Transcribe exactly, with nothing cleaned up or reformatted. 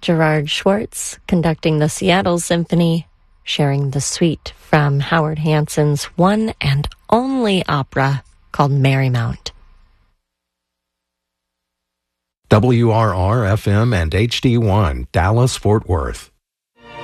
Gerard Schwartz conducting the Seattle Symphony, sharing the suite from Howard Hanson's one and only opera called Marymount. W R R F M and H D one, Dallas, Fort Worth.